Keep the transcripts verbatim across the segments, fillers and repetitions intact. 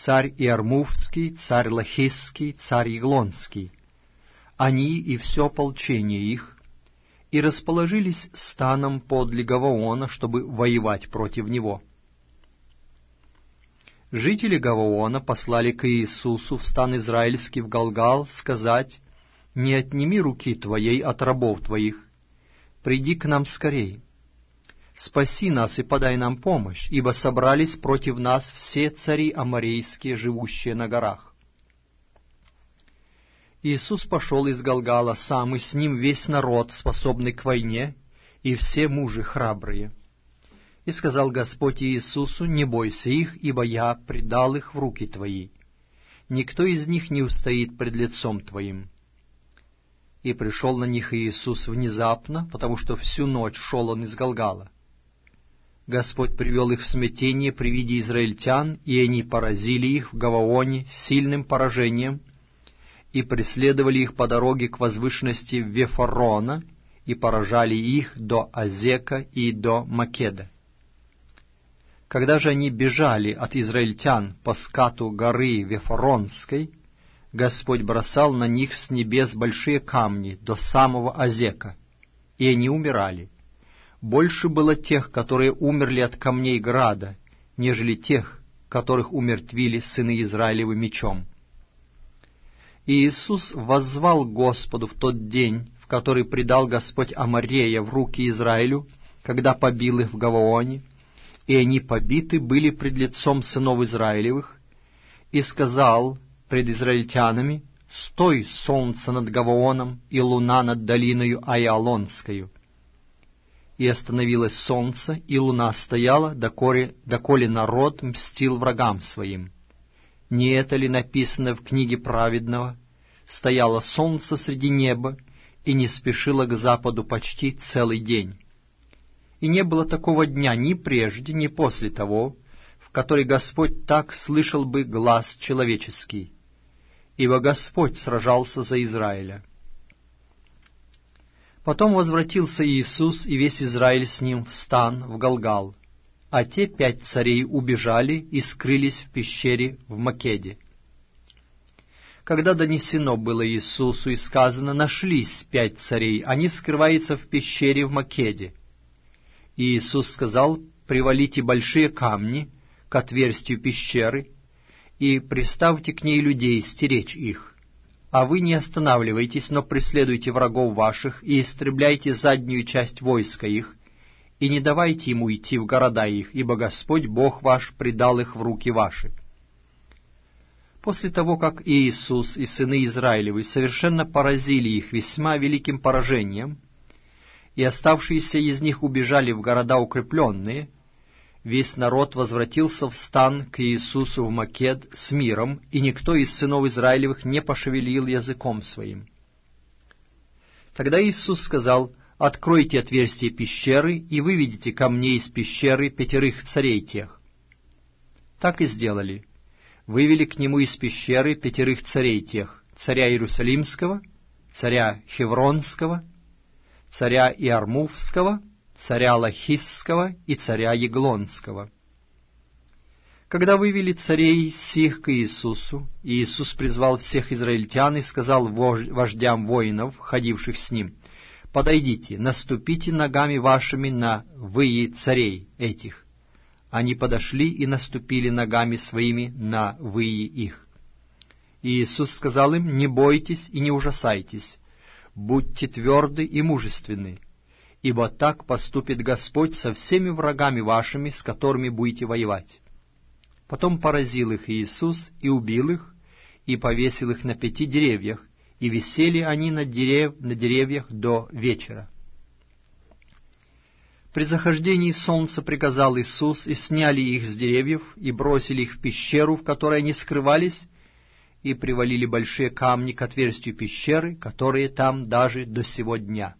царь Иармуфский, царь Лахисский, царь Еглонский, они и все ополчение их, и расположились станом подле Гаваона, чтобы воевать против него. Жители Гаваона послали к Иисусу в стан израильский в Галгал сказать: «Не отними руки Твоей от рабов Твоих, приди к нам скорей, спаси нас и подай нам помощь, ибо собрались против нас все цари аморейские, живущие на горах». Иисус пошел из Галгала сам, и с ним весь народ, способный к войне, и все мужи храбрые. И сказал Господь Иисусу: «Не бойся их, ибо я предал их в руки Твои. Никто из них не устоит пред лицом Твоим». И пришел на них Иисус внезапно, потому что всю ночь шел он из Галгала. Господь привел их в смятение при виде израильтян, и они поразили их в Гаваоне сильным поражением, и преследовали их по дороге к возвышенности Вефорона, и поражали их до Азека и до Македа. Когда же они бежали от израильтян по скату горы Вефоронской, Господь бросал на них с небес большие камни до самого Азека, и они умирали. Больше было тех, которые умерли от камней града, нежели тех, которых умертвили сыны Израилевы мечом. И Иисус воззвал Господу в тот день, в который предал Господь Аморея в руки Израилю, когда побил их в Гаваоне, и они побиты были пред лицом сынов Израилевых, и сказал пред израильтянами: «Стой, солнце над Гаваоном, и луна над долиною Аиалонскою». И остановилось солнце, и луна стояла, доколе, доколе народ мстил врагам своим. Не это ли написано в книге праведного: «Стояло солнце среди неба, и не спешило к западу почти целый день». И не было такого дня ни прежде, ни после того, в который Господь так слышал бы глас человеческий, ибо Господь сражался за Израиля. Потом возвратился Иисус и весь Израиль с ним в стан в Галгал, а те пять царей убежали и скрылись в пещере в Македе. Когда донесено было Иисусу и сказано: «Нашлись пять царей, они скрываются в пещере в Македе», и Иисус сказал: «Привалите большие камни к отверстию пещеры и приставьте к ней людей стеречь их. А вы не останавливайтесь, но преследуйте врагов ваших и истребляйте заднюю часть войска их, и не давайте ему идти в города их, ибо Господь Бог ваш предал их в руки ваши». После того, как Иисус и сыны Израилевы совершенно поразили их весьма великим поражением, и оставшиеся из них убежали в города укрепленные, весь народ возвратился в стан к Иисусу в Макед с миром, и никто из сынов Израилевых не пошевелил языком своим. Тогда Иисус сказал: «Откройте отверстие пещеры, и выведите ко мне из пещеры пятерых царей тех». Так и сделали. Вывели к нему из пещеры пятерых царей тех: царя Иерусалимского, царя Хевронского, царя Иармуфского, царя Лахисского и царя Еглонского. Когда вывели царей сих к Иисусу, Иисус призвал всех израильтян и сказал вождям воинов, ходивших с ним: «Подойдите, наступите ногами вашими на выи царей этих». Они подошли и наступили ногами своими на выи их. И Иисус сказал им: «Не бойтесь и не ужасайтесь, будьте тверды и мужественны, ибо так поступит Господь со всеми врагами вашими, с которыми будете воевать». Потом поразил их Иисус и убил их, и повесил их на пяти деревьях, и висели они на, дерев... на деревьях до вечера. При захождении солнца приказал Иисус, и сняли их с деревьев, и бросили их в пещеру, в которой они скрывались, и привалили большие камни к отверстию пещеры, которые там даже до сего дня.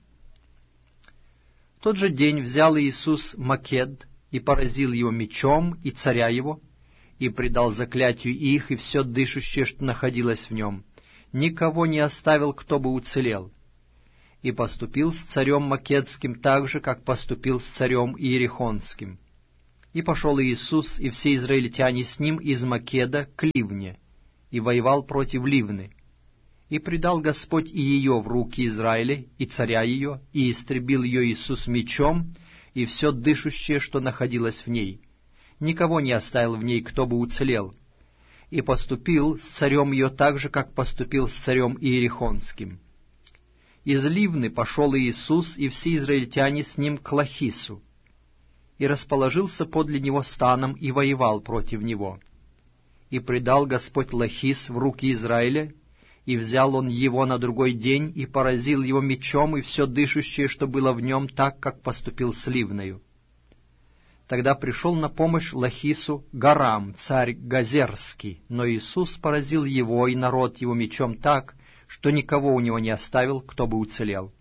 В тот же день взял Иисус Макед и поразил его мечом и царя его, и предал заклятию их и все дышащее, что находилось в нем. Никого не оставил, кто бы уцелел. И поступил с царем Македским так же, как поступил с царем Иерихонским. И пошел Иисус и все израильтяне с ним из Македа к Ливне, и воевал против Ливны. И предал Господь и ее в руки Израиля, и царя ее, и истребил ее Иисус мечом, и все дышащее, что находилось в ней. Никого не оставил в ней, кто бы уцелел. И поступил с царем ее так же, как поступил с царем Иерихонским. Из Ливны пошел Иисус и все израильтяне с ним к Лахису, и расположился подле него станом, и воевал против него. И предал Господь Лахис в руки Израиля, и взял он его на другой день, и поразил его мечом, и все дышащее, что было в нем, так, как поступил с Ливною. Тогда пришел на помощь Лахису Гарам, царь Газерский, но Иисус поразил его и народ его мечом так, что никого у него не оставил, кто бы уцелел.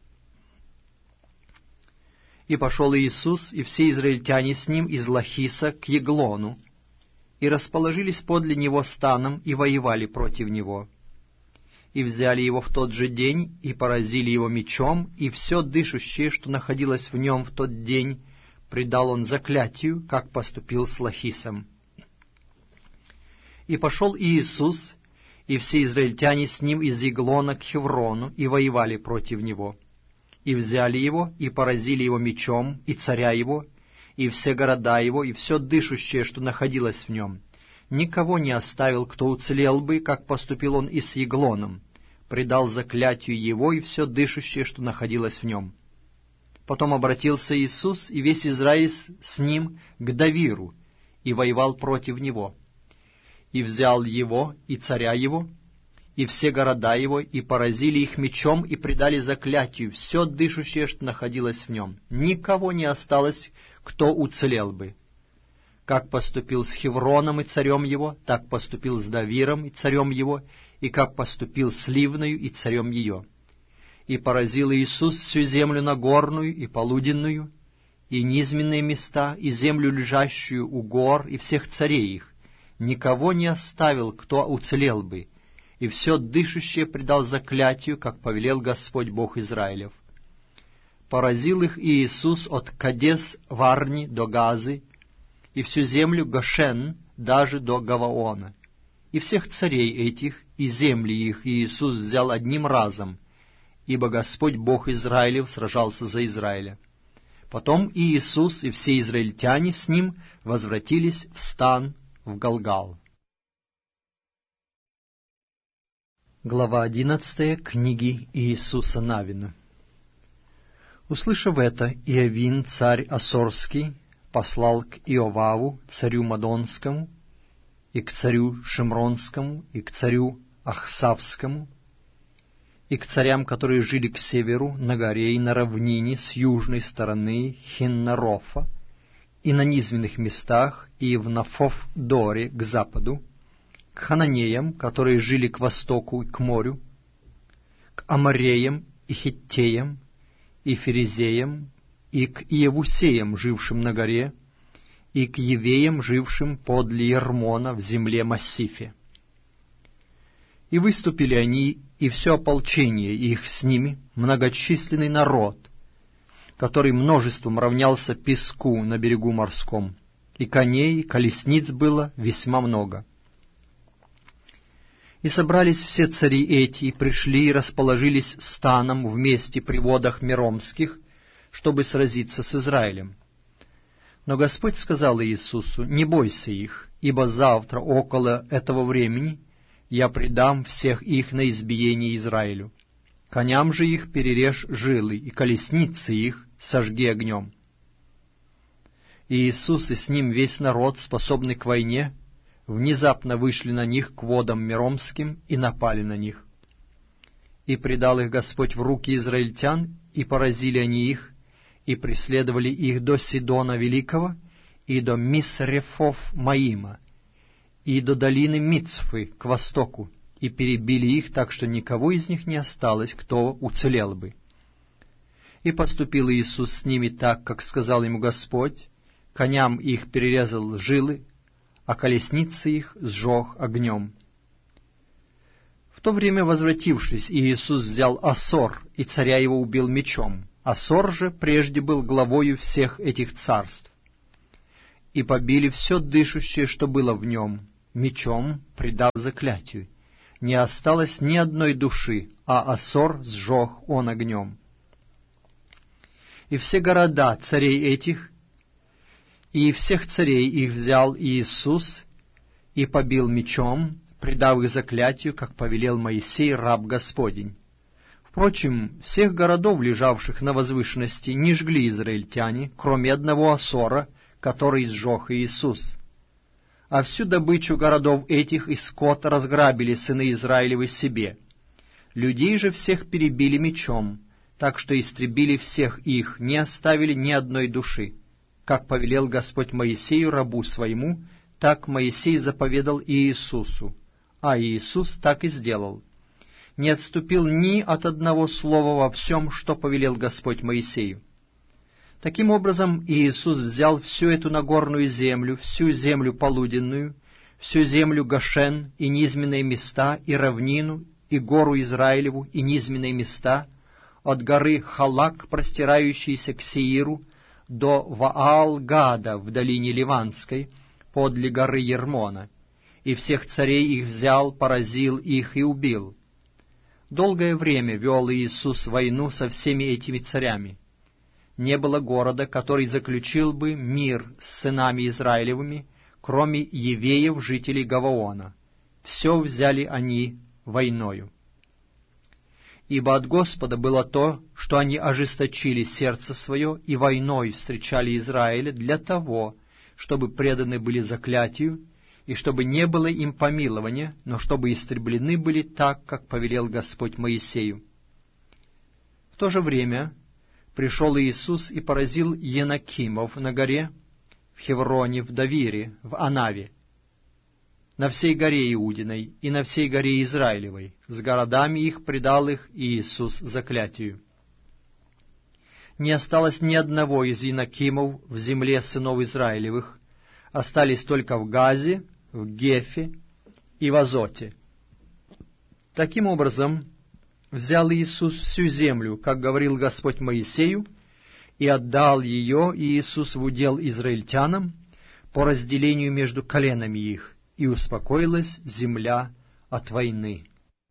И пошел Иисус и все израильтяне с ним из Лахиса к Еглону, и расположились подле него станом, и воевали против него. И взяли его в тот же день, и поразили его мечом, и все дышащее, что находилось в нем в тот день, предал он заклятию, как поступил с Лахисом. И пошел Иисус, и все израильтяне с ним из Еглона к Хеврону, и воевали против него. И взяли его, и поразили его мечом, и царя его, и все города его, и все дышащее, что находилось в нем. Никого не оставил, кто уцелел бы, как поступил он и с Еглоном, предал заклятию его и все дышащее, что находилось в нем. Потом обратился Иисус и весь Израиль с ним к Давиру, и воевал против него. И взял его, и царя его, и все города его, и поразили их мечом, и предали заклятию все дышащее, что находилось в нем. Никого не осталось, кто уцелел бы. Как поступил с Хевроном и царем его, так поступил с Давиром и царем его, и как поступил с Ливною и царем ее. И поразил Иисус всю землю нагорную и полуденную, и низменные места, и землю, лежащую у гор, и всех царей их. Никого не оставил, кто уцелел бы, и все дышащее предал заклятию, как повелел Господь Бог Израилев. Поразил их Иисус от Кадес-Варни до Газы, и всю землю Гошен даже до Гаваона. И всех царей этих, и земли их Иисус взял одним разом, ибо Господь Бог Израилев сражался за Израиля. Потом Иисус и все израильтяне с ним возвратились в стан в Галгал. Глава одиннадцатая книги Иисуса Навина. Услышав это, Иовин, царь Ассорский, послал к Иоваву, царю Мадонскому, и к царю Шимронскому, и к царю Ахсавскому, и к царям, которые жили к северу, на горе и на равнине с южной стороны Хиннарофа, и на низменных местах, и в Нафов-Доре к западу, к хананеям, которые жили к востоку и к морю, к амореям и хиттеям, и ферезеям, и к иевусеям, жившим на горе, и к евеям, жившим подле Ермона в земле Массифе. И выступили они, и все ополчение их с ними, многочисленный народ, который множеством равнялся песку на берегу морском, и коней, и колесниц было весьма много. И собрались все цари эти, и пришли, и расположились станом вместе при водах Меромских, чтобы сразиться с Израилем. Но Господь сказал Иисусу: «Не бойся их, ибо завтра около этого времени я предам всех их на избиение Израилю. Коням же их перережь жилы, и колесницы их сожги огнем». И Иисус и с ним весь народ, способный к войне, внезапно вышли на них к водам Меромским и напали на них. И предал их Господь в руки израильтян, и поразили они их, и преследовали их до Сидона Великого, и до Мисрефов-Маима, и до долины Мицфы к востоку, и перебили их так, что никого из них не осталось, кто уцелел бы. И поступил Иисус с ними так, как сказал ему Господь, коням их перерезал жилы, а колесницы их сжег огнем. В то время, возвратившись, Иисус взял Ассор, и царя его убил мечом. Ассор же прежде был главою всех этих царств. и побили все дышащее, что было в нем, мечом, предав заклятию. Не осталось ни одной души, а Асор сжег он огнем. И все города царей этих, и всех царей их взял Иисус, и побил мечом, предав их заклятию, как повелел Моисей, раб Господень. Впрочем, всех городов, лежавших на возвышенности, не жгли израильтяне, кроме одного Асора, который сжег Иисус. А всю добычу городов этих и скот разграбили сыны Израилевы себе. Людей же всех перебили мечом, так что истребили всех их, не оставили ни одной души. Как повелел Господь Моисею, рабу своему, так Моисей заповедал и Иисусу, а Иисус так и сделал. Не отступил ни от одного слова во всем, что повелел Господь Моисею. Таким образом, Иисус взял всю эту нагорную землю, всю землю полуденную, всю землю Гошен и низменные места, и равнину, и гору Израилеву, и низменные места, от горы Халак, простирающейся к Сеиру, до Ваал-Гада в долине Ливанской, подле горы Ермона, и всех царей их взял, поразил их и убил. Долгое время вел Иисус войну со всеми этими царями. Не было города, который заключил бы мир с сынами Израилевыми, кроме евеев, жителей Гаваона. Все взяли они войною. Ибо от Господа было то, что они ожесточили сердце свое и войной встречали Израиля для того, чтобы преданы были заклятию, и чтобы не было им помилования, но чтобы истреблены были так, как повелел Господь Моисею. В то же время пришел Иисус и поразил Енакимов на горе, в Хевроне, в Давире, в Анаве, на всей горе Иудиной и на всей горе Израилевой, с городами их предал их Иисус заклятию. Не осталось ни одного из Енакимов в земле сынов Израилевых, остались только в Газе, в Гефе и в Азоте. Таким образом, взял Иисус всю землю, как говорил Господь Моисею, и отдал ее Иисус в удел израильтянам по разделению между коленами их, и успокоилась земля от войны.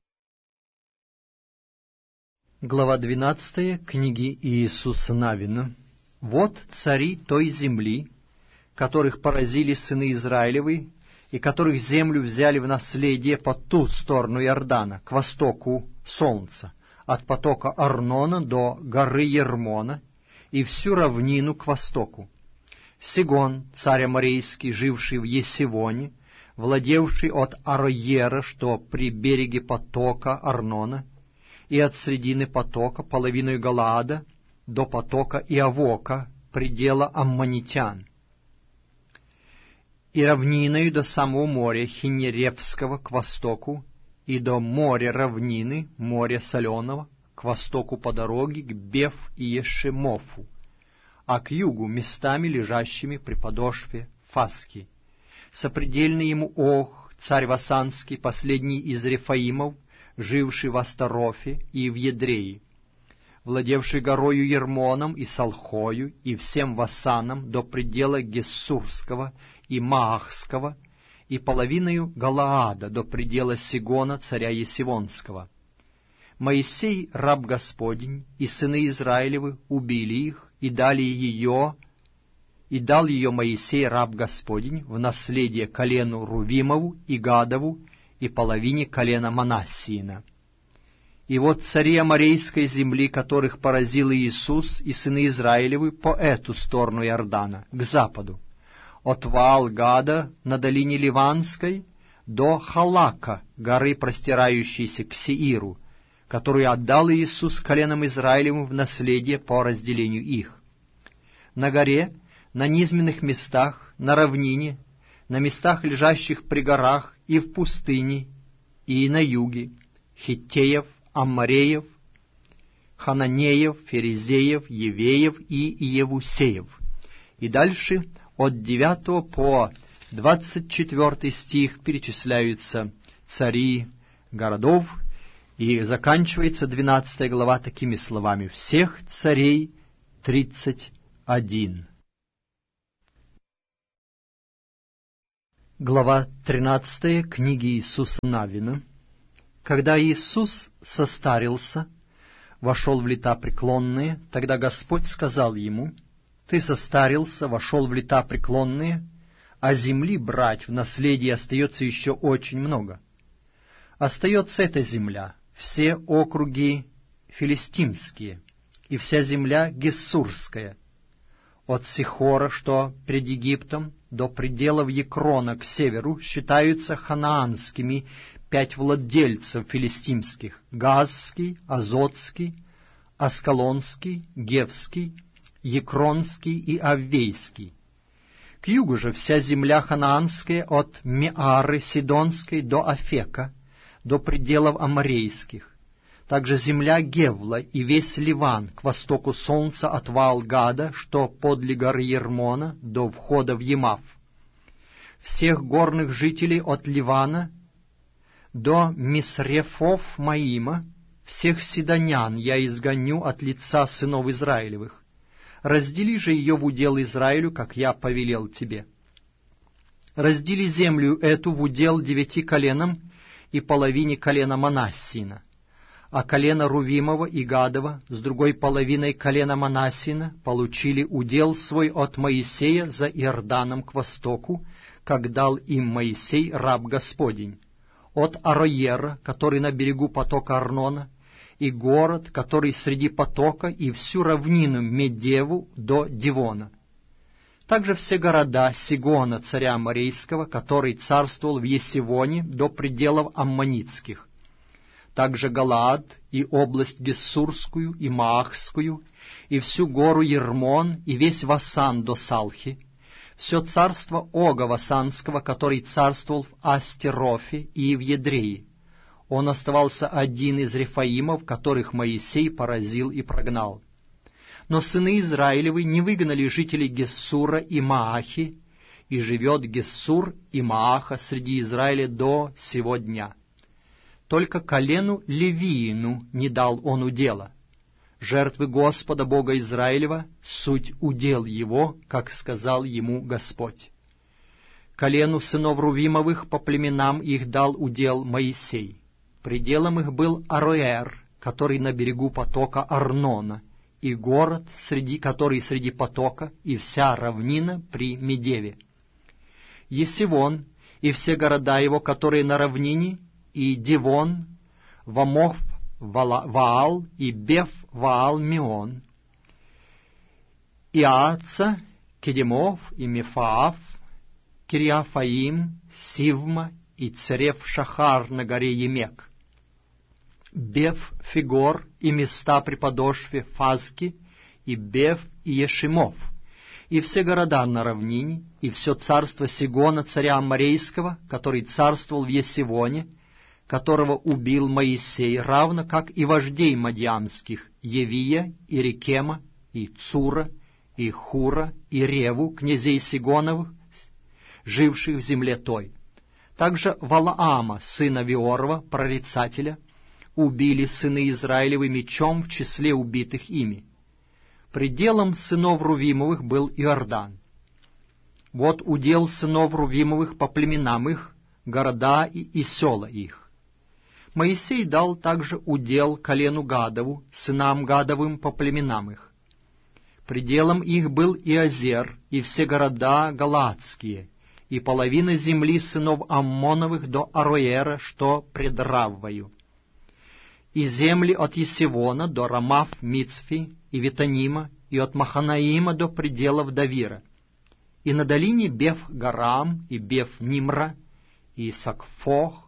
Глава двенадцатая книги Иисуса Навина. Вот цари той земли, которых поразили сыны Израилевы, и которых землю взяли в наследие по ту сторону Иордана, к востоку солнца, от потока Арнона до горы Ермона, и всю равнину к востоку. Сигон, царь Аморейский, живший в Есивоне, владевший от Ароера, что при береге потока Арнона, и от средины потока, половиной Галаада, до потока Иавока, предела аммонитян, и равниною до самого моря Хинеревского к востоку, и до моря равнины, моря соленого, к востоку по дороге к Беф и Ешемофу, а к югу местами, лежащими при подошве Фаски. Сопредельный ему Ох, царь Васанский, последний из Рефаимов, живший в Астарофе и в Едрее, владевший горою Ермоном и Салхою и всем Васаном до предела Гессурского и Маахского, и половиною Галаада до предела Сигона, царя Есивонского. Моисей, раб Господень, и сыны Израилевы убили их, и дали ее, и дал ее Моисей, раб Господень, в наследие колену Рувимову и Гадову, и половине колена Манассиина. И вот цари Аморейской земли, которых поразил Иисус, и сыны Израилевы по эту сторону Иордана, к западу, от Ваал-Гада на долине Ливанской до Халака, горы, простирающейся к Сеиру, которую отдал Иисус коленам Израилевым в наследие по разделению их. На горе, на низменных местах, на равнине, на местах, лежащих при горах, и в пустыне, и на юге, Хиттеев, Аммореев, Хананеев, Ферезеев, Евеев и Иевусеев. И дальше от девятого по двадцать четвертый стих перечисляются цари городов, и заканчивается двенадцатая глава такими словами: «Всех царей тридцать один». Глава тринадцатая книги Иисуса Навина. Когда Иисус состарился, вошел в лета преклонные, тогда Господь сказал ему: «Ты состарился, вошел в лета преклонные, а земли брать в наследие остается еще очень много. Остается эта земля, все округи филистимские, и вся земля гессурская, от Сихора, что пред Египтом, до пределов Екрона к северу считаются ханаанскими пять владельцев филистимских: Газский, Азотский, Аскалонский, Гевский, Екронский и Аввейский. К югу же вся земля ханаанская от Меары Сидонской до Афека, до пределов Аморейских. Также земля Гевла и весь Ливан к востоку солнца от Ваал-Гада, что подле горы Ермона, до входа в Емав. Всех горных жителей от Ливана до Мисрефов Маима, всех сидонян я изгоню от лица сынов Израилевых. Раздели же ее в удел Израилю, как я повелел тебе. Раздели землю эту в удел девяти коленам и половине колена Манассина, а колено Рувимова и Гадова с другой половиной колена Манассина получили удел свой от Моисея за Иорданом к востоку, как дал им Моисей, раб Господень, от Ароера, который на берегу потока Арнона, и город, который среди потока, и всю равнину Медеву до Дивона. Также все города Сигона, царя Аморейского, который царствовал в Есивоне, до пределов Аммонитских. Также Галаад и область Гессурскую и Маахскую, и всю гору Ермон, и весь Васан до Салхи, все царство Ога Васанского, который царствовал в Астерофе и в Едрее. Он оставался один из Рефаимов, которых Моисей поразил и прогнал. Но сыны Израилевы не выгнали жителей Гессура и Маахи, и живет Гессур и Мааха среди Израиля до сего дня. Только колену Левиину не дал он удела. Жертвы Господа Бога Израилева — суть удел его, как сказал ему Господь. Колену сынов Рувимовых по племенам их дал удел Моисей. Пределом их был Ароэр, который на берегу потока Арнона, и город, среди, который среди потока, и вся равнина при Медеве. Есивон и все города его, которые на равнине, и Дивон, Вамов, Ваал и Беф Ваал Мион, Иаца, Кедемов и Мефаав, Кириафаим, Сивма и Церев Шахар на горе Емек, Беф Фигор и места при подошве Фазки, и Беф и Ешимов, и все города на равнине, и все царство Сигона, царя Аморейского, который царствовал в Есивоне, которого убил Моисей, равно как и вождей мадьямских, Евия и Рекема, и Цура, и Хура, и Реву, князей Сигоновых, живших в земле той. Также Валаама, сына Виорова, прорицателя, убили сыны Израилевы мечом в числе убитых ими. Пределом сынов Рувимовых был Иордан. Вот удел сынов Рувимовых по племенам их, города и, и села их. Моисей дал также удел колену Гадову, сынам Гадовым по племенам их. Пределом их был Иозер и все города галаадские, и половина земли сынов Аммоновых до Ароера, что пред Раввою, и земли от Есивона до Рамаф Мицфи и Витанима, и от Маханаима до пределов Давира, и на долине Беф-Гарам и Беф-Нимра, и Сакфох,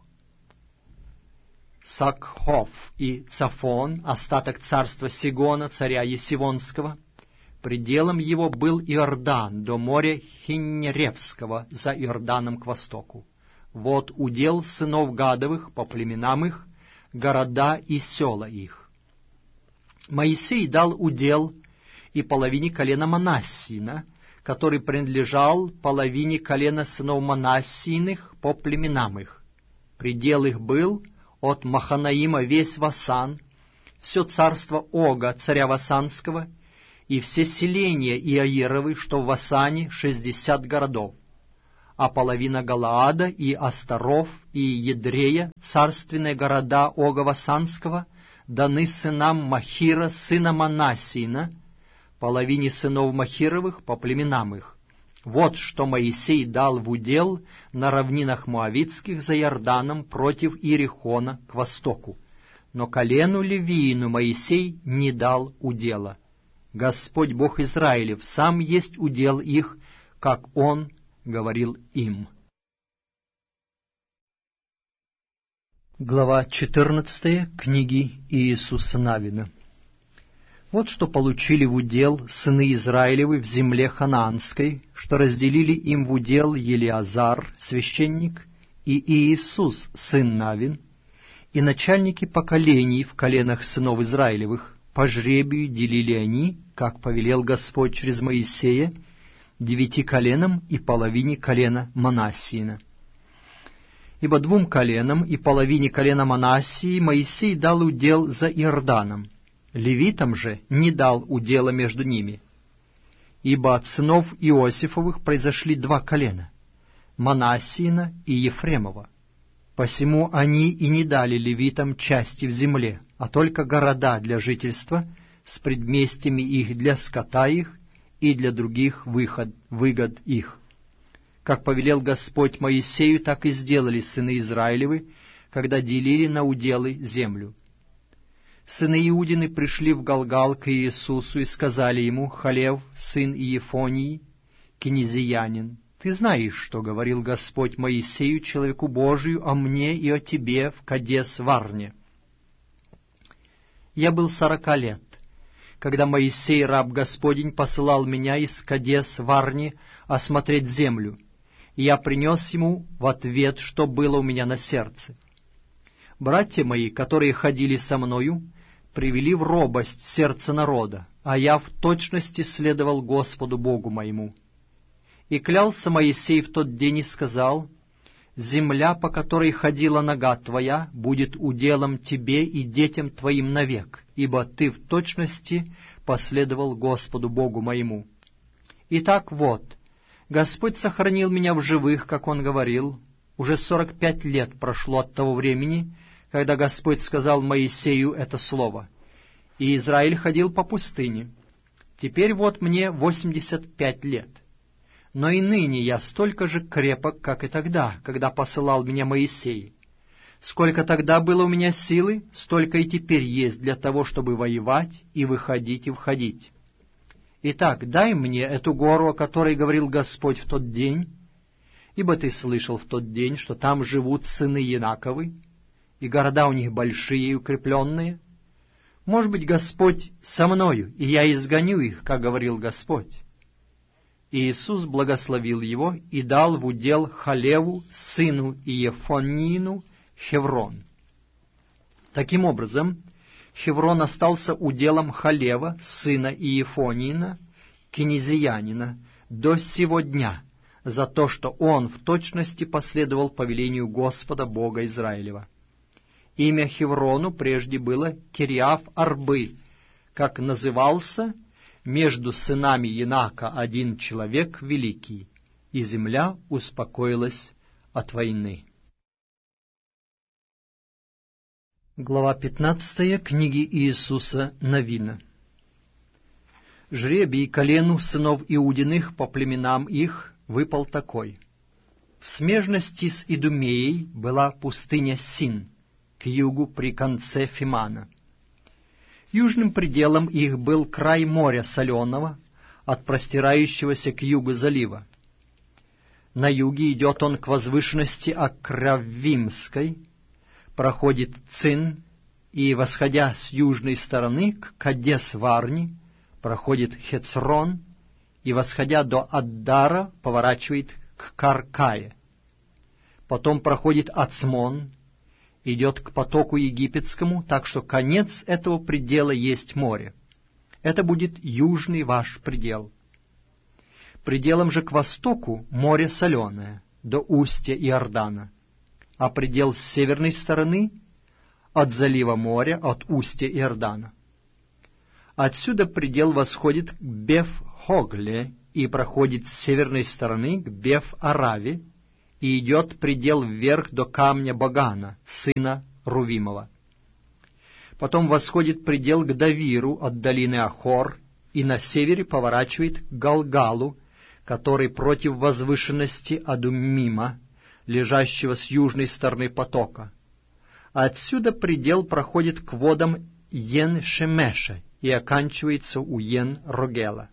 Сакхов и Цафон, остаток царства Сигона, царя Есивонского. Пределом его был Иордан до моря Хиннеревского за Иорданом к востоку. Вот удел сынов Гадовых по племенам их, города и села их. Моисей дал удел и половине колена Манассина, который принадлежал половине колена сынов Манассиных по племенам их. Предел их был от Маханаима весь Васан, все царство Ога, царя Васанского, и все селения Иаировы, что в Васане, шестьдесят городов, а половина Галаада и Астаров и Едрея, царственные города Огова Санского, даны сынам Махира, сына Манассиина, половине сынов Махировых по племенам их. Вот что Моисей дал в удел на равнинах Моавитских за Иорданом против Иерихона к востоку. Но колену Левиину Моисей не дал удела. Господь Бог Израилев сам есть удел их, как Он говорил им. Глава четырнадцатая книги Иисуса Навина. Вот что получили в удел сыны Израилевы в земле ханаанской, что разделили им в удел Елиазар, священник, и Иисус, сын Навин, и начальники поколений в коленах сынов Израилевых. По жребию делили они, как повелел Господь через Моисея, девяти коленам и половине колена Манассиина. Ибо двум коленам и половине колена Манассии Моисей дал удел за Иорданом, левитам же не дал удела между ними. Ибо от сынов Иосифовых произошли два колена — Манассиина и Ефремова. Посему они и не дали левитам части в земле, а только города для жительства с предместьями их для скота их и для других выход, выгод их. Как повелел Господь Моисею, так и сделали сыны Израилевы, когда делили на уделы землю. Сыны Иудины пришли в Галгал к Иисусу и сказали ему: «Халев, сын Иефонии, кенезиянин, ты знаешь, что говорил Господь Моисею, человеку Божию, о мне и о тебе в Кадес-Варне. Я был сорока лет, когда Моисей, раб Господень, посылал меня из Кадес-Варни осмотреть землю, и я принес ему в ответ, что было у меня на сердце. Братья мои, которые ходили со мною, привели в робость сердце народа, а я в точности следовал Господу Богу моему. И клялся Моисей в тот день и сказал: «Земля, по которой ходила нога твоя, будет уделом тебе и детям твоим навек, ибо ты в точности последовал Господу Богу моему». Итак, вот, Господь сохранил меня в живых, как Он говорил. Уже сорок пять лет прошло от того времени, когда Господь сказал Моисею это слово, и Израиль ходил по пустыне. Теперь вот мне восемьдесят пять лет. Но и ныне я столько же крепок, как и тогда, когда посылал меня Моисей. Сколько тогда было у меня силы, столько и теперь есть для того, чтобы воевать и выходить и входить. Итак, дай мне эту гору, о которой говорил Господь в тот день, ибо ты слышал в тот день, что там живут сыны Янаковы, и города у них большие и укрепленные. Может быть, Господь со мною, и я изгоню их, как говорил Господь». И Иисус благословил его и дал в удел Халеву, сыну Иефонину, Хеврон. Таким образом, Хеврон остался уделом Халева, сына Иефонина, кенезиянина, до сего дня, за то, что он в точности последовал повелению Господа Бога Израилева. Имя Хеврону прежде было Кириаф-Арбы, как назывался между сынами Янака один человек великий, и земля успокоилась от войны. Глава пятнадцатая книги Иисуса Навина. Жребий колену сынов Иудиных по племенам их выпал такой. В смежности с Идумеей была пустыня Син, к югу при конце Фимана. Южным пределом их был край моря соленого, от простирающегося к югу залива. На юге идет он к возвышенности Акравимской, проходит Цин, и, восходя с южной стороны к Кадес-Варни, проходит Хецрон, и, восходя до Аддара, поворачивает к Каркае. Потом проходит Ацмон, идет к потоку египетскому, так что конец этого предела есть море. Это будет южный ваш предел. Пределом же к востоку море соленое, до устья Иордана, а предел с северной стороны — от залива моря, от устья Иордана. Отсюда предел восходит к Беф-Хогле и проходит с северной стороны к Беф-Араве и идет предел вверх до камня Багана, сына Рувимова. Потом восходит предел к Давиру от долины Ахор, и на севере поворачивает к Галгалу, который против возвышенности Адуммима, лежащего с южной стороны потока. Отсюда предел проходит к водам Йен-Шемеша и оканчивается у Йен-Рогела.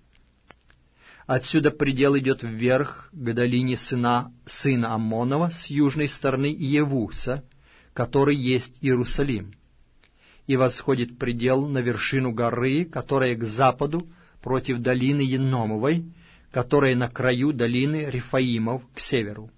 Отсюда предел идет вверх к долине сына, сына Аммонова с южной стороны Иевуса, который есть Иерусалим, и восходит предел на вершину горы, которая к западу против долины Еномовой, которая на краю долины Рефаимов к северу.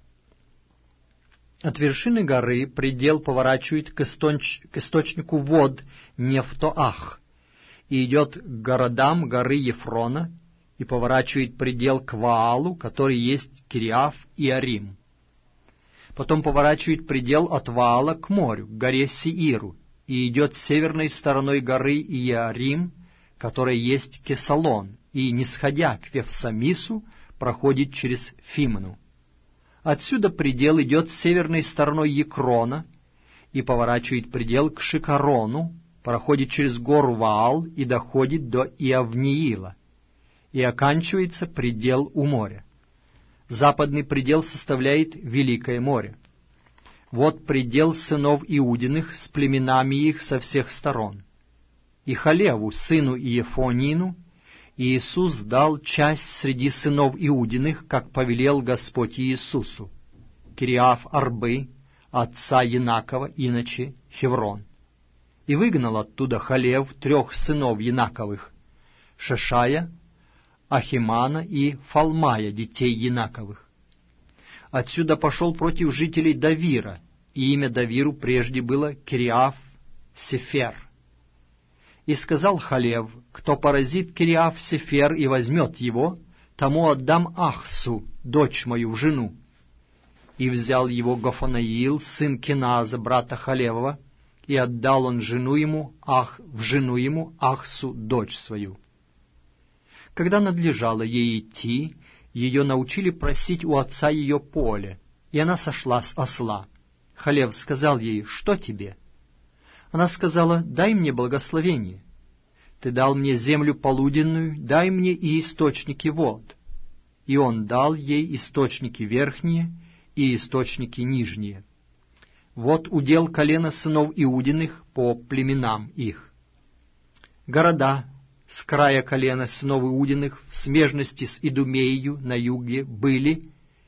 От вершины горы предел поворачивает к, источ... к источнику вод Нефтоах и идет к городам горы Ефрона, и поворачивает предел к Ваалу, который есть Кириаф и Арим. Потом поворачивает предел от Ваала к морю, к горе Сеиру, и идет северной стороной горы Иарим, которая есть Кесалон, и, нисходя к Вефсамису, проходит через Фимну. Отсюда предел идет северной стороной Екрона и поворачивает предел к Шикарону, проходит через гору Ваал и доходит до Иавниила, и оканчивается предел у моря. Западный предел составляет Великое море. Вот предел сынов Иудиных с племенами их со всех сторон. И Халеву, сыну Иефонину, Иисус дал часть среди сынов Иудиных, как повелел Господь Иисусу, Кириаф-Арбы, отца Янакова, иначе Хеврон. И выгнал оттуда Халев трех сынов Янаковых, Шешая, Ахимана и Фалмая, детей Янаковых. Отсюда пошел против жителей Давира, и имя Давиру прежде было Кириаф-Сефер. И сказал Халев: кто поразит Кириаф-Сефер и возьмет его, тому отдам Ахсу, дочь мою, в жену. И взял его Гофанаил, сын Кеназа, брата Халевова, и отдал он жену ему, ах, в жену ему Ахсу, дочь свою. Когда надлежало ей идти, ее научили просить у отца ее поле, и она сошла с осла. Халев сказал ей: что тебе? Она сказала: дай мне благословение. Ты дал мне землю полуденную, дай мне и источники вод. И он дал ей источники верхние и источники нижние. Вот удел колена сынов Иудиных по племенам их. Города с края колена сынов Иудиных в смежности с Идумею на юге были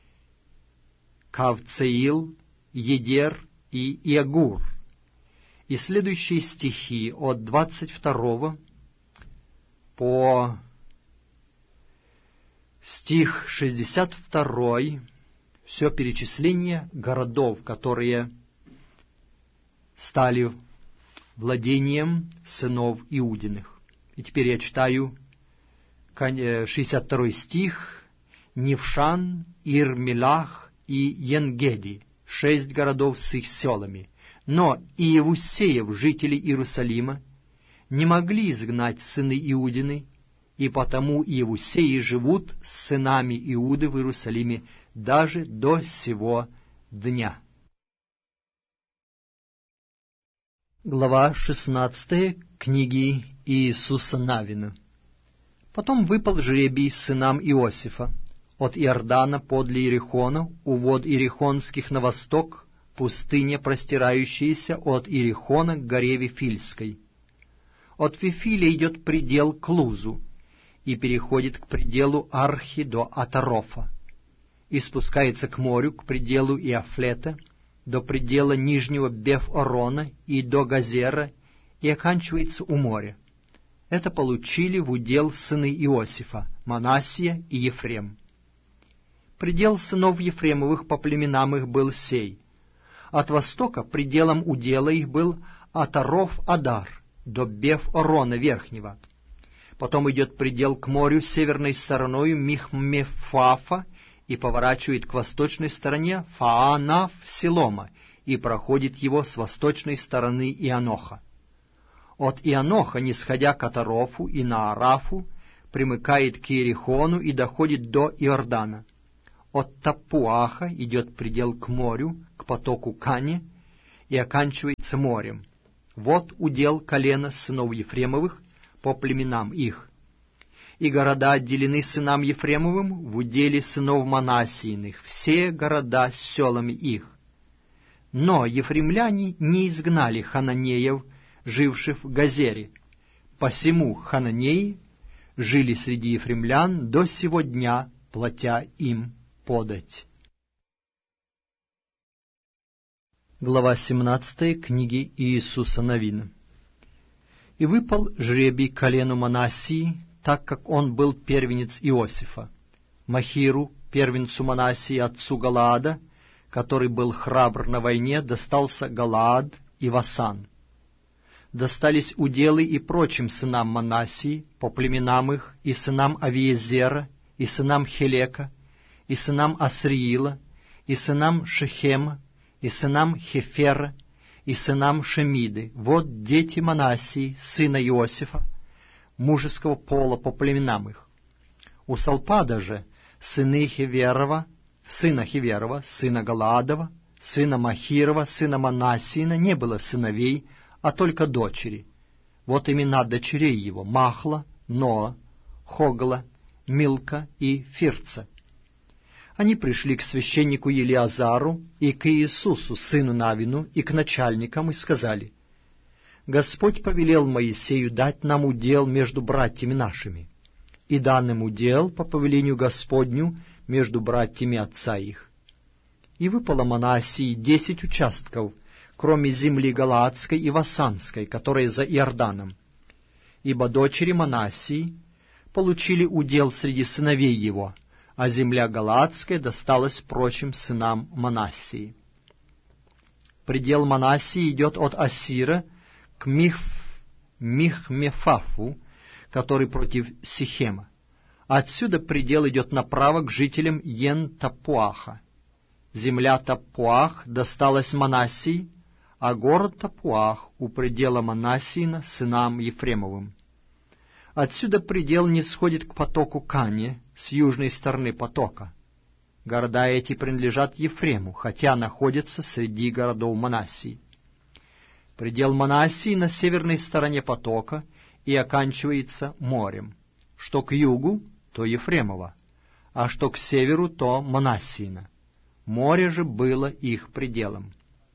Кавцеил, Едер и Иагур. И следующие стихи от двадцать второго по стих шестьдесят второй, все перечисление городов, которые стали владением сынов Иудиных. И теперь я читаю шестьдесят второй стих. Нившан, Ир-Мелах и Енгеди, шесть городов с их селами. Но Иевусеев, жители Иерусалима, не могли изгнать сыны Иудины, и потому Иевусеи живут с сынами Иуды в Иерусалиме даже до сего дня. Глава шестнадцатая книги Иисуса Навина. Потом выпал жребий сынам Иосифа от Иордана подле Иерихона, у вод Иерихонских на восток, пустыня, простирающаяся от Иерихона к горе Вифильской. От Вифиля идет предел к Лузу и переходит к пределу Архи до Атарофа, и спускается к морю, к пределу Иафлета, до предела нижнего Беф-Орона и до Газера, и оканчивается у моря. Это получили в удел сыны Иосифа, Манассия и Ефрем. Предел сынов Ефремовых по племенам их был сей. От востока пределом удела их был Атаров-Адар, до Беф-Орона верхнего. Потом идет предел к морю северной стороною Михмефафа и поворачивает к восточной стороне Фаанаф-Силома и проходит его с восточной стороны Ианоха. От Ианоха, нисходя к Атарофу и Наарафу, примыкает к Иерихону и доходит до Иордана. От Тапуаха идет предел к морю, к потоку Кане, и оканчивается морем. Вот удел колена сынов Ефремовых по племенам их. И города отделены сынам Ефремовым в уделе сынов Манассииных, все города с селами их. Но ефремляне не изгнали хананеев, живших в Газере. Посему хананеи жили среди ефремлян до сего дня, платя им подать. Глава семнадцатая книги Иисуса Навина. И выпал жребий колену Манассии, так как он был первенец Иосифа, Махиру, первенцу Манассии, отцу Галаада, который был храбр на войне, достался Галаад и Васан. Достались уделы и прочим сынам Манассии, по племенам их, и сынам Авиезера, и сынам Хелека, и сынам Асриила, и сынам Шехема, и сынам Хефера, и сынам Шемиды. Вот дети Манассии, сына Иосифа, мужеского пола по племенам их. У Салпада же сыны Хеверова, сына Хеверова, сына Галаадова, сына Махирова, сына Манассиина не было сыновей, а только дочери. Вот имена дочерей его: Махла, Ноа, Хогла, Милка и Фирца. Они пришли к священнику Елиазару и к Иисусу, сыну Навину, и к начальникам, и сказали: Господь повелел Моисею дать нам удел между братьями нашими, и дан им удел по повелению Господню между братьями отца их. И выпало Манассии десять участков, кроме земли Галаадской и Васанской, которая за Иорданом, ибо дочери Манассии получили удел среди сыновей его, а земля Галаадская досталась прочим сынам Манассии. Предел Манассии идет от Ассира к Мих... Михмефафу, который против Сихема. Отсюда предел идет направо к жителям Йен-Тапуаха. Земля Тапуах досталась Манассии, а город Тапуах у предела Манассиина сынам Ефремовым. Отсюда предел не сходит к потоку Кане с южной стороны потока. Города эти принадлежат Ефрему, хотя находятся среди городов Манассии. Предел Манассии на северной стороне потока и оканчивается морем. Что к югу, то Ефремово, а что к северу, то Манассиина. Море же было их пределом.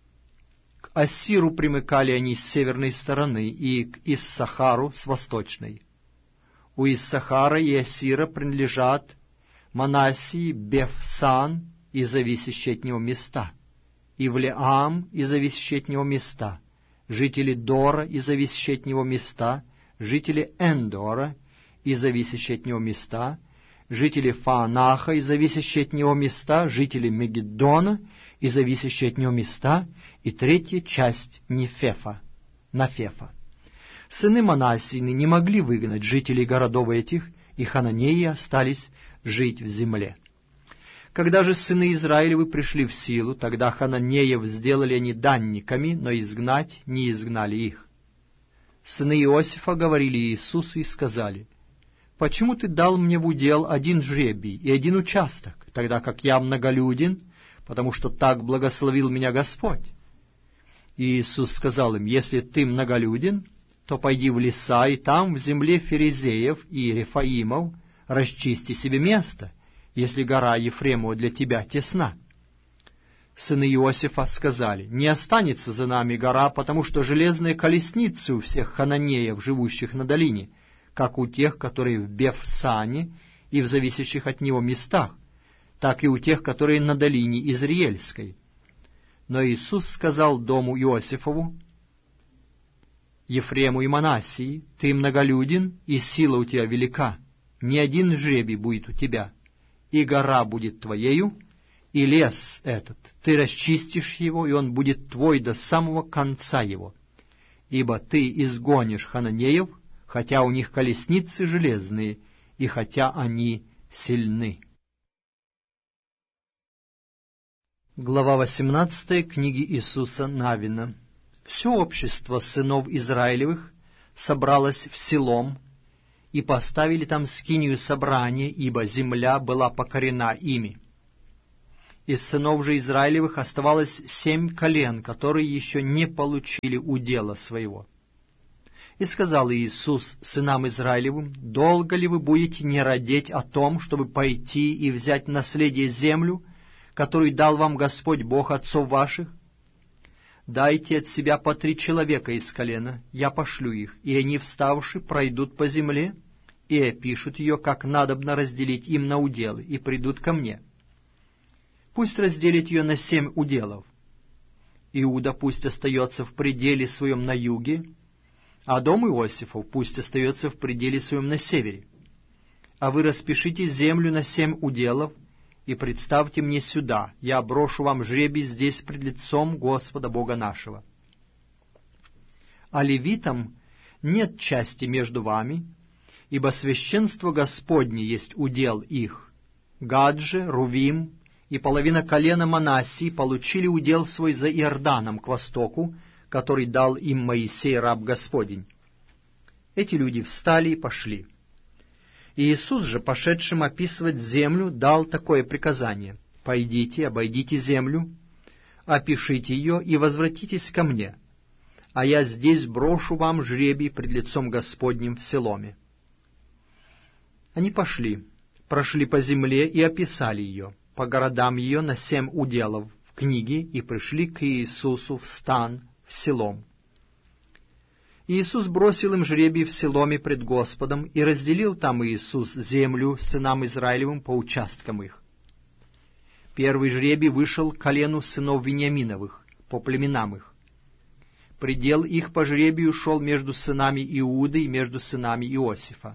К Ассиру примыкали они с северной стороны, и к Иссахару с восточной. У Иссахара и Ассира принадлежат Манассии Бефсан и зависящие от него места, Ивлеам и зависящие от него места, жители Дора и зависящие от него места, жители Эндора и зависящие от него места, жители Фаанаха и зависящие от него места, жители Мегиддона и зависящие от него места, и третья часть Нефефа, Нафефа. Сыны Манассины не могли выгнать жителей городов этих, и хананеи остались жить в земле. Когда же сыны Израилевы пришли в силу, тогда хананеев сделали они данниками, но изгнать не изгнали их. Сыны Иосифа говорили Иисусу и сказали: «Почему ты дал мне в удел один жребий и один участок, тогда как я многолюден, потому что так благословил меня Господь?» И Иисус сказал им: «Если ты многолюден, то пойди в леса, и там, в земле Ферезеев и Рефаимов, расчисти себе место, если гора Ефремова для тебя тесна». Сыны Иосифа сказали: «Не останется за нами гора, потому что железные колесницы у всех хананеев, живущих на долине, как у тех, которые в Бефсане и в зависящих от него местах, так и у тех, которые на долине Изриельской». Но Иисус сказал дому Иосифову, Ефрему и Манассии: «Ты многолюден, и сила у тебя велика, ни один жребий будет у тебя, и гора будет твоею, и лес этот, ты расчистишь его, и он будет твой до самого конца его, ибо ты изгонишь хананеев, хотя у них колесницы железные, и хотя они сильны». Глава восемнадцатая книги Иисуса Навина. Все общество сынов Израилевых собралось в Силом, и поставили там скинию собрания, ибо земля была покорена ими. Из сынов же Израилевых оставалось семь колен, которые еще не получили удела своего. И сказал Иисус сынам Израилевым: долго ли вы будете не радеть о том, чтобы пойти и взять наследие землю, которую дал вам Господь Бог отцов ваших? Дайте от себя по три человека из колена, я пошлю их, и они, вставши, пройдут по земле, и опишут ее, как надобно разделить им на уделы, и придут ко мне. Пусть разделит ее на семь уделов. Иуда пусть остается в пределе своем на юге, а дом Иосифов пусть остается в пределе своем на севере. А вы распишите землю на семь уделов, и представьте мне сюда, я брошу вам жребий здесь пред лицом Господа Бога нашего. А левитам нет части между вами, ибо священство Господне есть удел их. Гад же, Рувим и половина колена Манассии получили удел свой за Иорданом к востоку, который дал им Моисей, раб Господень. Эти люди встали и пошли. И Иисус же, пошедшим описывать землю, дал такое приказание: «Пойдите, обойдите землю, опишите ее и возвратитесь ко мне, а я здесь брошу вам жребий пред лицом Господним в Селоме». Они пошли, прошли по земле и описали ее, по городам ее на семь уделов в книге, и пришли к Иисусу в стан в Селом. Иисус бросил им жребий в Селоме пред Господом, и разделил там Иисус землю сынам Израилевым по участкам их. Первый жребий вышел к колену сынов Вениаминовых, по племенам их. Предел их по жребию шел между сынами Иуды и между сынами Иосифа.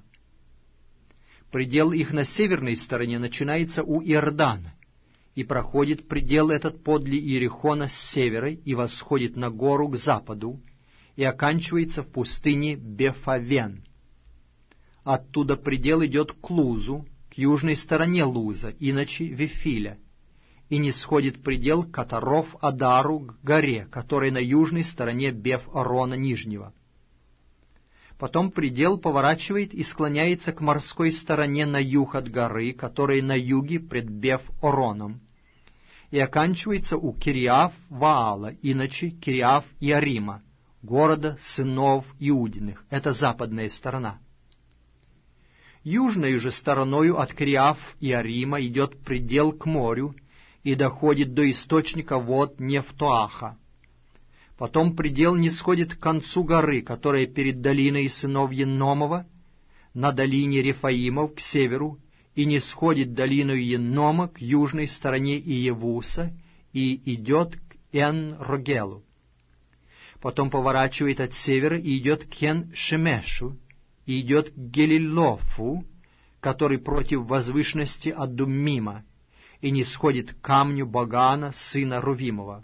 Предел их на северной стороне начинается у Иордана, и проходит предел этот подле Иерихона с севера и восходит на гору к западу, и оканчивается в пустыне Бефавен. Оттуда предел идет к Лузу, к южной стороне Луза, иначе Вифиля, и не сходит предел к Атаров-Адару, к горе, которая на южной стороне Беф-Орона Нижнего. Потом предел поворачивает и склоняется к морской стороне на юг от горы, которая на юге пред Беф-Ороном, и оканчивается у Кириаф-Ваала, иначе Кириаф-Иарима, города сынов Иудиных. Это западная сторона. Южной же стороною от Кириаф-Иарима идет предел к морю и доходит до источника вод Нефтоаха. Потом предел не сходит к концу горы, которая перед долиной сынов Еномова, на долине Рефаимов к северу, и не сходит долину Енома к южной стороне Иевуса, и идет к Эн-Рогелу. Потом поворачивает от севера и идет к Ен-Шемешу, и идет к Гелилофу, который против возвышенности Адуммима, и не сходит к камню Багана, сына Рувимова.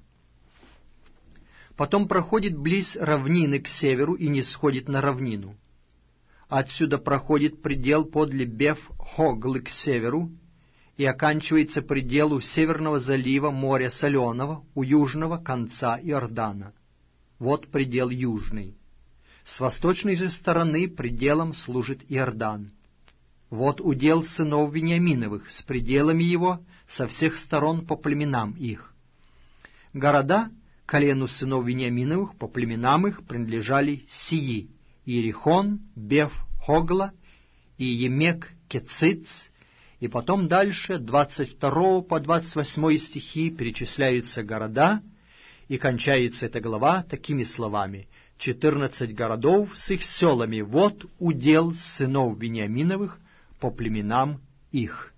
Потом проходит близ равнины к северу и не сходит на равнину. Отсюда проходит предел подле Беф-Хоглы к северу, и оканчивается предел у северного залива моря Соленого, у южного конца Иордана. Вот предел южный. С восточной же стороны пределом служит Иордан. Вот удел сынов Вениаминовых, с пределами его, со всех сторон по племенам их. Города колену сынов Вениаминовых по племенам их принадлежали сии: Иерихон, Беф-Хогла и Емек-Кециц, и потом дальше, двадцать второго по двадцать восьмой стихи, перечисляются города, и кончается эта глава такими словами: четырнадцать городов с их селами, вот удел сынов Вениаминовых по племенам их.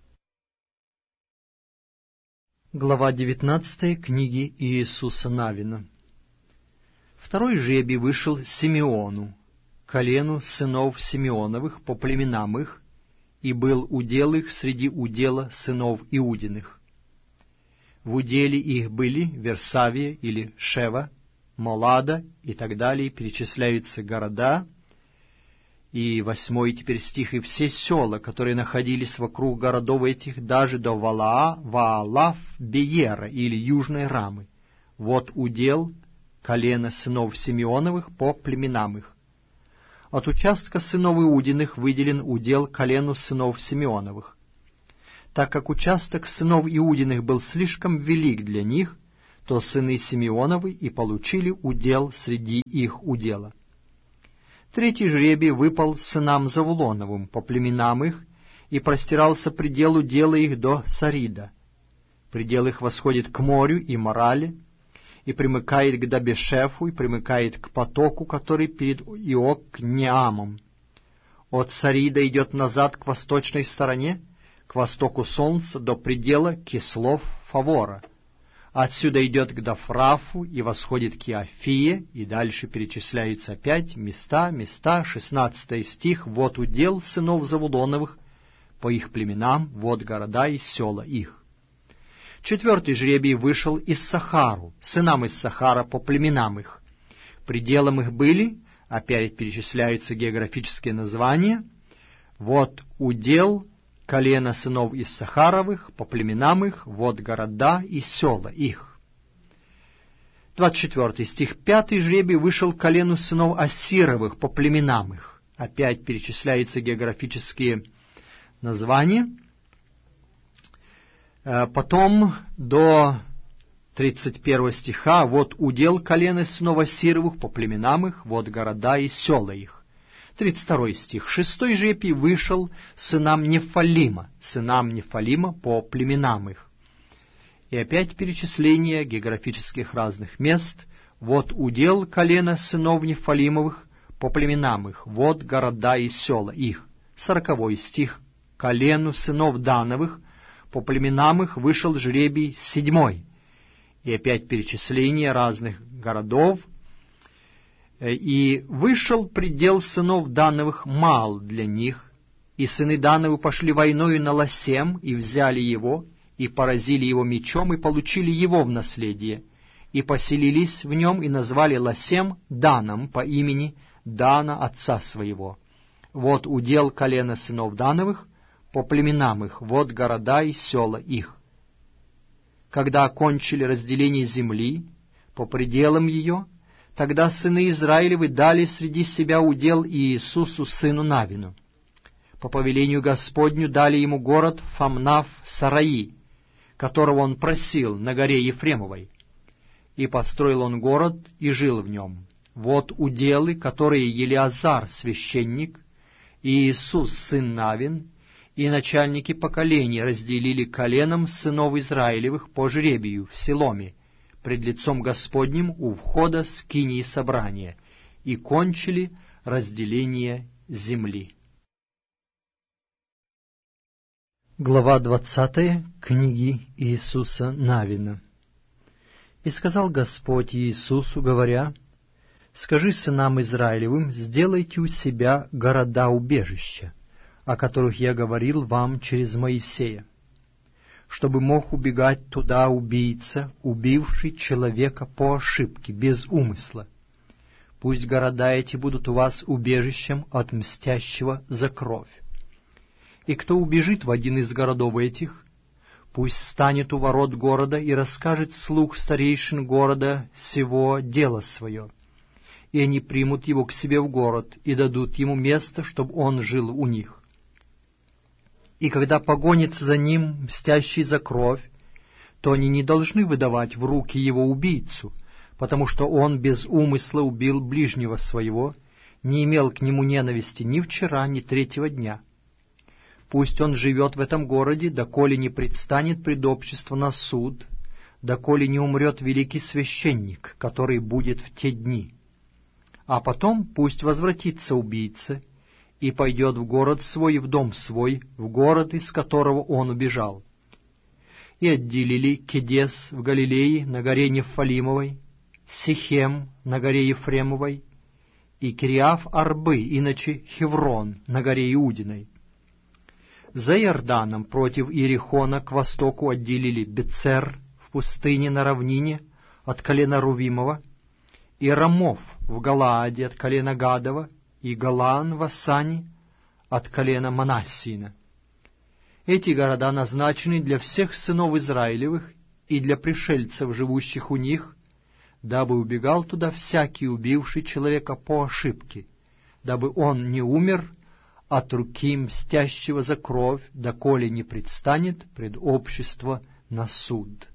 Глава девятнадцатая книги Иисуса Навина. Второй жребий вышел Симеону, колену сынов Симеоновых по племенам их, и был удел их среди удела сынов Иудиных. В уделе их были Версавия или Шева, Молада и так далее, перечисляются города, и восьмой теперь стих, и все села, которые находились вокруг городов этих, даже до Валаа, Ваалав, Беера или Южной Рамы. Вот удел колена сынов Симеоновых по племенам их. От участка сынов Иудиных выделен удел колену сынов Симеоновых. Так как участок сынов Иудиных был слишком велик для них, то сыны Симеоновы и получили удел среди их удела. Третий жребий выпал сынам Завулоновым по племенам их, и простирался предел удела их до Сарида. Предел их восходит к морю и Морале, и примыкает к Дабешефу, и примыкает к потоку, который перед Иокнеамом. От Сарида идет назад к восточной стороне, к востоку солнца, до предела Кислов-Фавора. Отсюда идет к Дафрафу и восходит к Иофие, и дальше перечисляются опять места, места, шестнадцатый стих, вот удел сынов Завулоновых по их племенам, вот города и села их. Четвертый жребий вышел из Сахару, сынам из Сахара по племенам их. Пределом их были, опять перечисляются географические названия, вот удел колена сынов Иссахаровых по племенам их, вот города и села их. двадцать четвёртый стих. Пятый жребий вышел колену сынов Ассировых по племенам их. Опять перечисляются географические названия. Потом до тридцать первого стиха, вот удел колена сынов Ассировых по племенам их, вот города и села их. тридцать второй стих. Шестой жребий вышел сынам Нефалима, сынам Нефалима по племенам их. И опять перечисление географических разных мест. Вот удел колена сынов Нефалимовых по племенам их, вот города и села их. Сороковой стих. Колену сынов Дановых по племенам их вышел жребий седьмой. И опять перечисление разных городов. И вышел предел сынов Дановых мал для них, и сыны Дановы пошли войною на Ласем, и взяли его, и поразили его мечом, и получили его в наследие, и поселились в нем, и назвали Ласем Даном по имени Дана отца своего. Вот удел колена сынов Дановых по племенам их, вот города и села их. Когда окончили разделение земли по пределам ее, тогда сыны Израилевы дали среди себя удел Иисусу сыну Навину. По повелению Господню дали ему город Фамнав-Сараи, которого он просил на горе Ефремовой. И построил он город и жил в нем. Вот уделы, которые Елиазар, священник, и Иисус, сын Навин, и начальники поколений разделили коленом сынов Израилевых по жребию в Силоме, пред лицом Господним у входа скинии собрания, и кончили разделение земли. Глава двадцатая книги Иисуса Навина. И сказал Господь Иисусу, говоря: «Скажи сынам Израилевым, сделайте у себя города-убежища, о которых я говорил вам через Моисея, чтобы мог убегать туда убийца, убивший человека по ошибке, без умысла. Пусть города эти будут у вас убежищем от мстящего за кровь. И кто убежит в один из городов этих, пусть станет у ворот города и расскажет вслух старейшин города сего дело свое, и они примут его к себе в город и дадут ему место, чтобы он жил у них. И когда погонится за ним мстящий за кровь, то они не должны выдавать в руки его убийцу, потому что он без умысла убил ближнего своего, не имел к нему ненависти ни вчера, ни третьего дня. Пусть он живет в этом городе, доколе не предстанет пред общество на суд, доколе не умрет великий священник, который будет в те дни. А потом пусть возвратится убийца и пойдет в город свой, в дом свой, в город, из которого он убежал. И отделили Кедес в Галилее на горе Нефалимовой, Сихем на горе Ефремовой и Кириаф-Арбы, иначе Хеврон на горе Иудиной. За Иорданом против Иерихона к востоку отделили Бецер в пустыне на равнине от колена Рувимова, и Рамов в Галааде от колена Гадова, и Галаан в Асане от колена Манассина. Эти города назначены для всех сынов Израилевых и для пришельцев, живущих у них, дабы убегал туда всякий, убивший человека по ошибке, дабы он не умер от руки мстящего за кровь, доколе не предстанет пред общество на суд.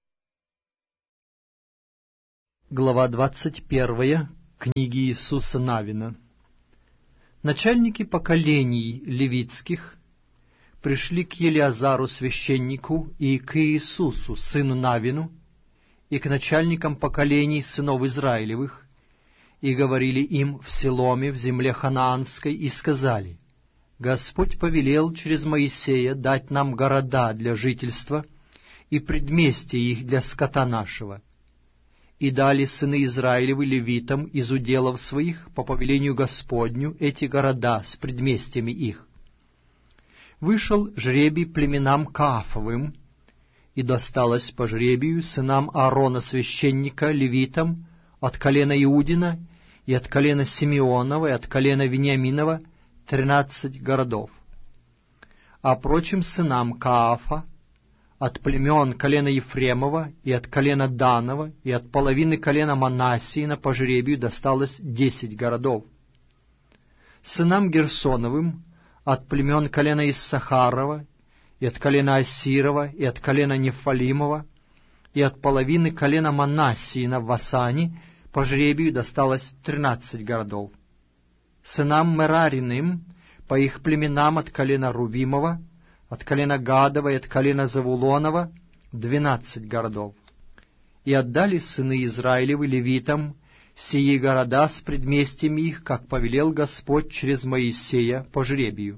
Глава двадцать первая книги Иисуса Навина. Начальники поколений левитских пришли к Елиазару священнику и к Иисусу, сыну Навину, и к начальникам поколений сынов Израилевых, и говорили им в Силоме, в земле ханаанской, и сказали: «Господь повелел через Моисея дать нам города для жительства и предместья их для скота нашего. И дали сыны Израилевы левитам из уделов своих по повелению Господню эти города с предместьями их. Вышел жребий племенам Каафовым, и досталось по жребию сынам Аарона священника левитам от колена Иудина и от колена Симеонова и от колена Вениаминова тринадцать городов. А прочим сынам Каафа от племен колена Ефремова и от колена Данова и от половины колена Манассиина по жребию досталось десять городов. Сынам Герсоновым от племен колена Иссахарова и от колена Ассирова и от колена Нефалимова и от половины колена Манассиина в Васане по жребию досталось тринадцать городов. Сынам Мерариным по их племенам от колена Рувимова, от колена Гадова и от колена Завулонова двенадцать городов. И отдали сыны Израилевы левитам сии города с предместьями их, как повелел Господь через Моисея по жребию.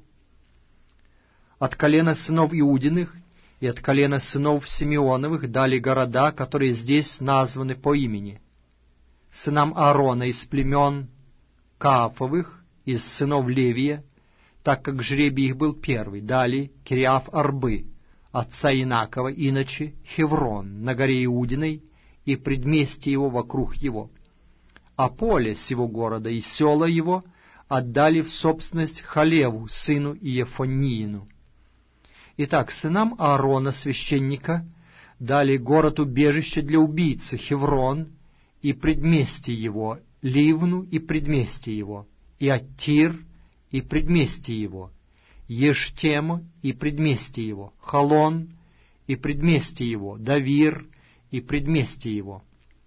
От колена сынов Иудиных и от колена сынов Симеоновых дали города, которые здесь названы по имени. Сынам Аарона из племен Каафовых, из сынов Левия, так как жребий их был первый, дали Кириаф-Арбы, отца Инакова, иначе Хеврон на горе Иудиной и предместье его вокруг его. А поле сего города и села его отдали в собственность Халеву, сыну Иефониину. Итак, сынам Аарона, священника, дали город-убежище для убийцы Хеврон и предместье его, Ливну и предместье его, и Аттир и предместье его, Ештему и предместье его, Халон и предместье его, Давир и предместье его,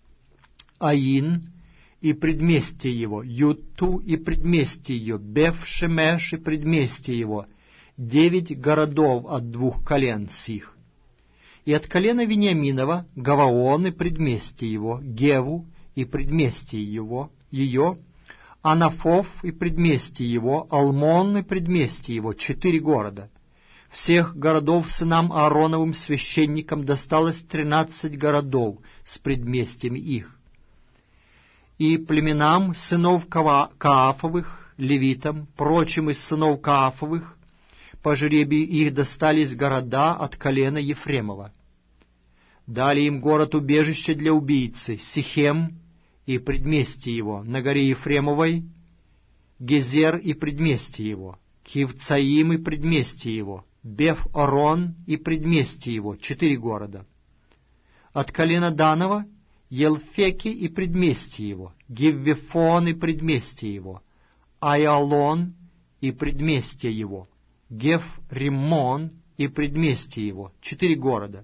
Аин и предместье его, Юту и предместье ее, Беф-Шемеш и предместье его, девять городов от двух колен сих. И от колена Вениаминова Гаваон и предместье его, Геву и предместье его, ее, Анафов и предместье его, Алмон и предместье его, четыре города. Всех городов сынам Аароновым священникам досталось тринадцать городов с предместьями их. И племенам сынов Каафовых, левитам, прочим из сынов Каафовых, по жребию их достались города от колена Ефремова. Дали им город-убежище для убийцы, Сихем и предместье его, на горе Ефремовой, Гезер и предместье его, Кивцаим и предместье его, Беф-Орон и предместье его, четыре города. От колена Данова Елфеки и предместье его, Геввефон и предместье его, Айалон и предместье его, Геф-Риммон и предместье его, четыре города.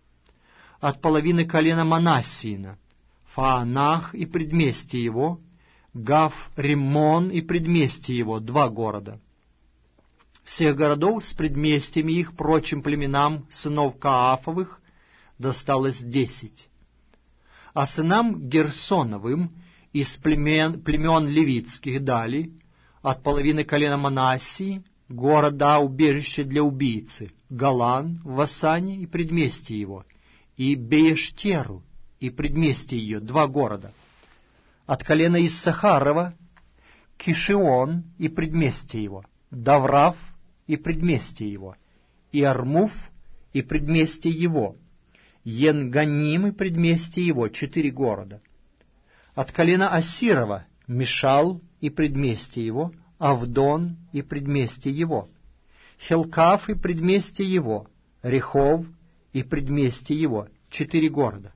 От половины колена Манассиина Фаанах и предместье его, Гав-Риммон и предместье его, два города. Всех городов с предместьями их прочим племенам сынов Каафовых досталось десять. А сынам Герсоновым из племен, племен левитских дали от половины колена Манассии города убежище для убийцы, Галан в Васане и предместье его, и Беештеру и предместье ее, два города. От колена Иссахарова Кишион и предместье его, Даврав и предместье его, и Армуф и предместье его, Енганим и предместье его, четыре города. От колена Ассирова Мишал и предместье его, Авдон и предместье его, Хелкаф и предместье его, Рехов и предместье его, четыре города.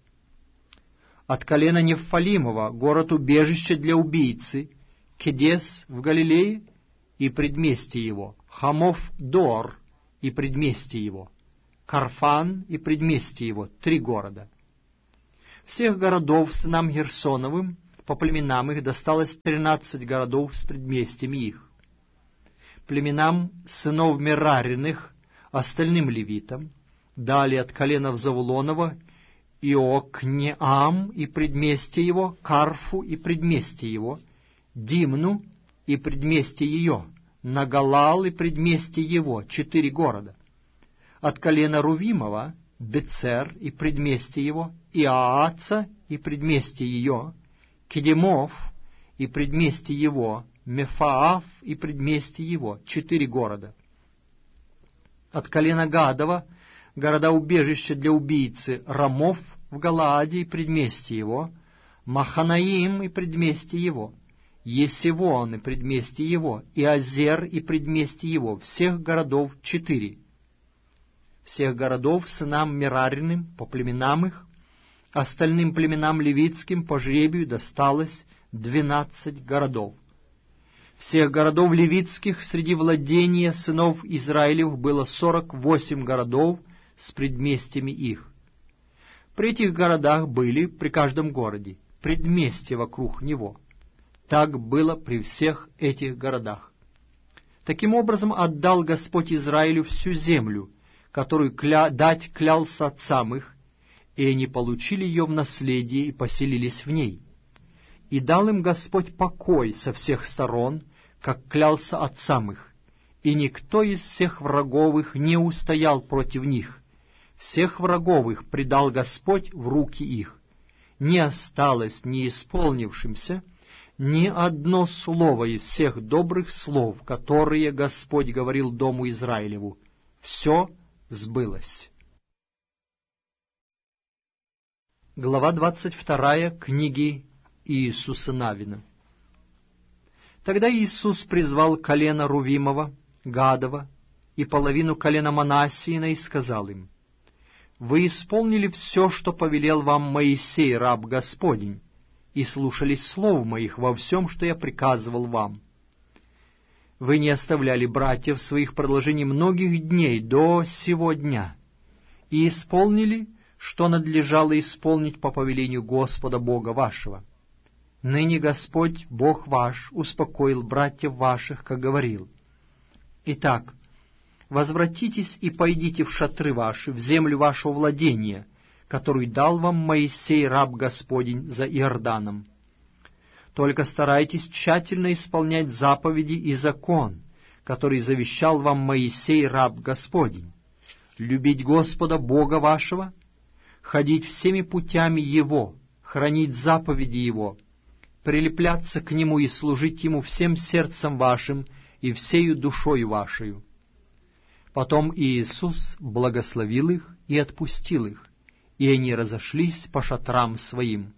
От колена Нефалимова город-убежище для убийцы, Кедес в Галилее и предместье его, Хамов-Дор и предместье его, Карфан и предместье его, три города. Всех городов сынам Герсоновым по племенам их досталось тринадцать городов с предместьями их. Племенам сынов Мерариных, остальным левитам, дали от коленов Завулонова Иокнеам и предместье его, Карфу и предместье его, Димну и предместье ее, Нагалал и предместье его, четыре города. От колена Рувимова Бецер и предместье его, Иааца и предместье ее, Кедемов и предместье его, Мефаав и предместье его, четыре города. От колена Гадова города-убежища для убийцы Рамов в Галааде и предместье его, Маханаим и предместье его, Есевон и предместье его, и Азер и предместье его, всех городов четыре. Всех городов сынам Мерариным по племенам их, остальным племенам левитским по жребию досталось двенадцать городов. Всех городов левитских среди владения сынов Израилев было сорок восемь городов с предместьями их. При этих городах были при каждом городе предместья вокруг него. Так было при всех этих городах. Таким образом отдал Господь Израилю всю землю, которую кля... дать клялся отцам их, и они получили ее в наследие и поселились в ней. И дал им Господь покой со всех сторон, как клялся отцам их, и никто из всех врагов их не устоял против них. Всех врагов их предал Господь в руки их. Не осталось не исполнившимся ни одно слово из всех добрых слов, которые Господь говорил дому Израилеву. Все сбылось. Глава двадцать вторая книги Иисуса Навина. Тогда Иисус призвал колено Рувимова, Гадова и половину колена Манассиина и сказал им: «Вы исполнили все, что повелел вам Моисей, раб Господень, и слушались слов моих во всем, что я приказывал вам. Вы не оставляли братьев своих в продолжении многих дней до сего дня, и исполнили, что надлежало исполнить по повелению Господа Бога вашего. Ныне Господь, Бог ваш, успокоил братьев ваших, как говорил. Итак, возвратитесь и пойдите в шатры ваши, в землю вашего владения, которую дал вам Моисей, раб Господень, за Иорданом. Только старайтесь тщательно исполнять заповеди и закон, который завещал вам Моисей, раб Господень, любить Господа Бога вашего, ходить всеми путями Его, хранить заповеди Его, прилепляться к Нему и служить Ему всем сердцем вашим и всею душою вашею». Потом Иисус благословил их и отпустил их, и они разошлись по шатрам своим.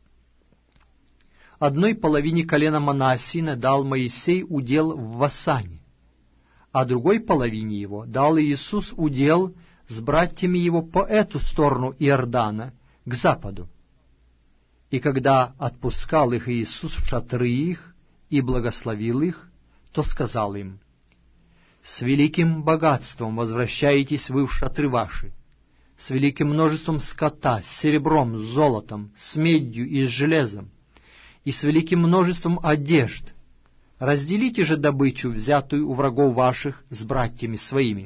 Одной половине колена Манассиина дал Моисей удел в Васане, а другой половине его дал Иисус удел с братьями его по эту сторону Иордана, к западу. И когда отпускал их Иисус в шатры их и благословил их, то сказал им: «С великим богатством возвращаетесь вы в шатры ваши, с великим множеством скота, с серебром, с золотом, с медью и с железом, и с великим множеством одежд. Разделите же добычу, взятую у врагов ваших, с братьями своими».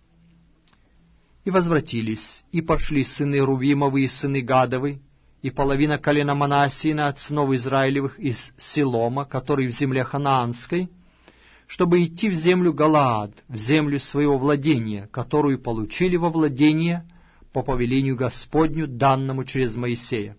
И возвратились, и пошли сыны Рувимовы и сыны Гадовы, и половина колена Манассиина от сынов Израилевых из Силома, который в земле Ханаанской, чтобы идти в землю Галаад, в землю своего владения, которую получили во владение по повелению Господню, данному через Моисея.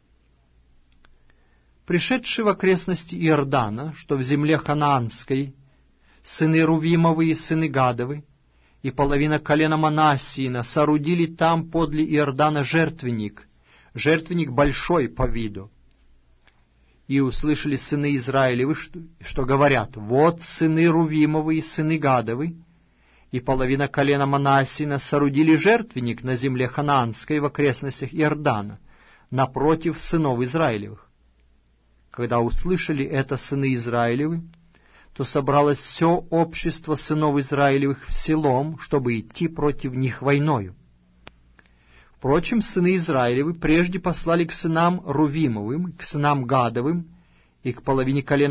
Пришедшие в окрестности Иордана, что в земле Ханаанской, сыны Рувимовы и сыны Гадовы, и половина колена Манассиина соорудили там подле Иордана жертвенник, жертвенник большой по виду. И услышали сыны Израилевы, что, что говорят: «Вот сыны Рувимовы и сыны Гадовы, и половина колена Манассиина соорудили жертвенник на земле Ханаанской в окрестностях Иордана, напротив сынов Израилевых». Когда услышали это сыны Израилевы, то собралось все общество сынов Израилевых в селом, чтобы идти против них войною. Впрочем, сыны Израилевы прежде послали к сынам Рувимовым, к сынам Гадовым и к половине колена